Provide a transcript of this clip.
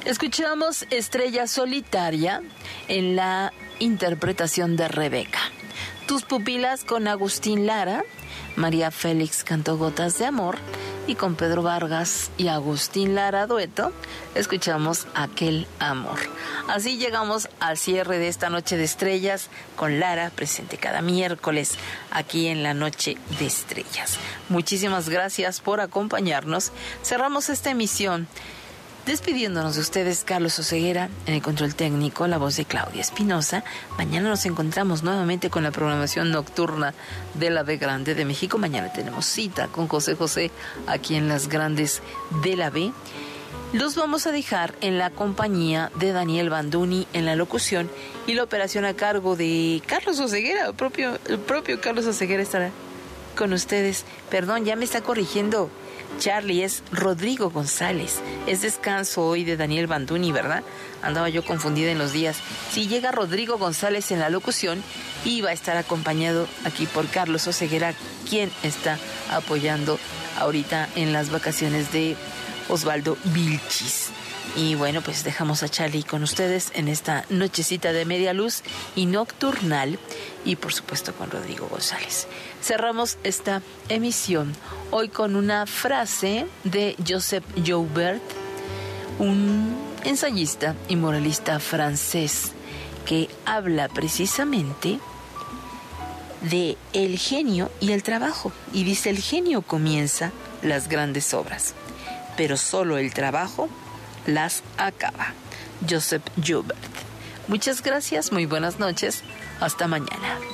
Escuchamos Estrella Solitaria en la interpretación de Rebeca. Tus pupilas con Agustín Lara. María Félix cantó Gotas de Amor. Y con Pedro Vargas y Agustín Lara dueto, escuchamos Aquel Amor. Así llegamos al cierre de esta Noche de Estrellas con Lara, presente cada miércoles aquí en la Noche de Estrellas. Muchísimas gracias por acompañarnos. Cerramos esta emisión despidiéndonos de ustedes, Carlos Oseguera, en el control técnico, la voz de Claudia Espinosa. Mañana nos encontramos nuevamente con la programación nocturna de la B Grande de México. Mañana tenemos cita con José José aquí en las Grandes de la B. Los vamos a dejar en la compañía de Daniel Banduni en la locución y la operación a cargo de Carlos Oseguera. El propio Carlos Oseguera estará con ustedes. Perdón, ya me está corrigiendo Charlie, es Rodrigo González. Es descanso hoy de Daniel Banduni, ¿verdad? Andaba yo confundida en los días. Sí, llega Rodrigo González en la locución y va a estar acompañado aquí por Carlos Oseguera, quien está apoyando ahorita en las vacaciones de Osvaldo Vilchis. Y bueno, pues dejamos a Charlie con ustedes en esta nochecita de media luz y nocturnal, y por supuesto con Rodrigo González. Cerramos esta emisión hoy con una frase de Joseph Joubert, un ensayista y moralista francés que habla precisamente de el genio y el trabajo. Y dice: el genio comienza las grandes obras, pero solo el trabajo las acaba. Joseph Joubert. Muchas gracias, muy buenas noches, hasta mañana.